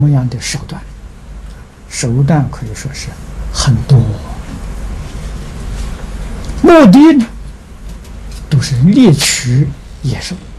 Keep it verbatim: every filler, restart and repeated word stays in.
么样的手段？手段可以说是很多，目的呢都是猎取野兽。